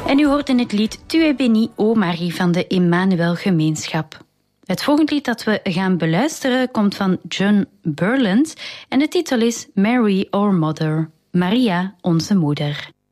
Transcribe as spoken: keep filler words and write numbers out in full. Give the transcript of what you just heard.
En u hoort in het lied Tu es bénie, ô Marie van de Emmanuel Gemeenschap. Het volgende lied dat we gaan beluisteren komt van John Burland en de titel is Mary, Our Mother, Maria, onze moeder.